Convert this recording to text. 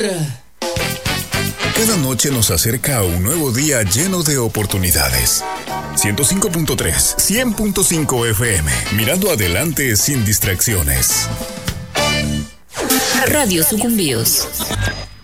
Cada noche nos acerca a un nuevo día lleno de oportunidades. 105.3, 100.5 FM. Mirando adelante sin distracciones. Radio Sucumbíos.